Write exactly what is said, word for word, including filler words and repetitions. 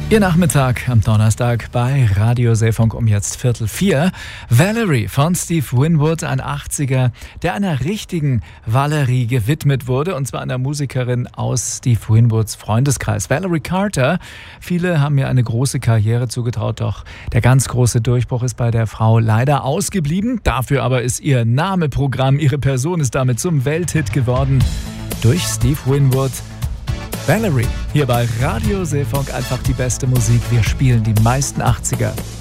Ihr Nachmittag am Donnerstag bei Radio Seefunk um jetzt Viertel vier. Valerie von Steve Winwood, ein achtziger, der einer richtigen Valerie gewidmet wurde, und zwar einer Musikerin aus Steve Winwoods Freundeskreis. Valerie Carter, viele haben ihr eine große Karriere zugetraut, doch der ganz große Durchbruch ist bei der Frau leider ausgeblieben. Dafür aber ist ihr Name Programm, ihre Person ist damit zum Welthit geworden durch Steve Winwood. Valerie, hier bei Radio Seefunk, einfach die beste Musik. Wir spielen die meisten achtziger.